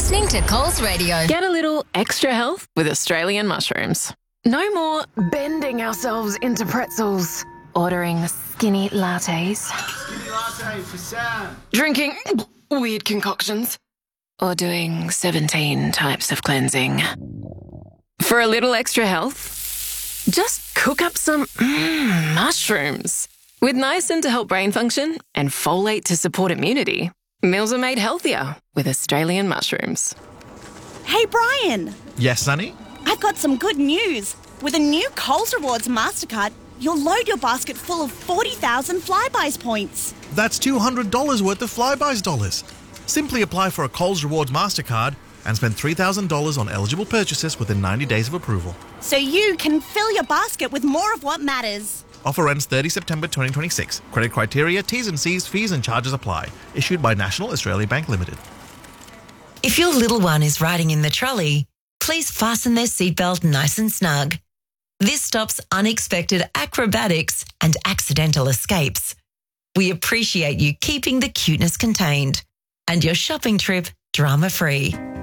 listening to Coles Radio. Get a little extra health with Australian mushrooms. No more bending ourselves into pretzels, ordering skinny lattes, Skinny latte for Sam. drinking weird concoctions, or doing 17 types of cleansing. For a little extra health, just cook up some mushrooms. With niacin to help brain function and folate to support immunity, meals are made healthier with Australian mushrooms. Hey, Brian. Yes, Sonny? I've got some good news. With a new Coles Rewards MasterCard, you'll load your basket full of 40,000 Flybuys points. That's $200 worth of Flybuys dollars. Simply apply for a Coles Rewards MasterCard and spend $3,000 on eligible purchases within 90 days of approval. So you can fill your basket with more of what matters. Offer ends 30 September 2026. Credit criteria, T's and C's, fees and charges apply. Issued by National Australia Bank Limited. If your little one is riding in the trolley, please fasten their seatbelt nice and snug. This stops unexpected acrobatics and accidental escapes. We appreciate you keeping the cuteness contained and your shopping trip drama-free.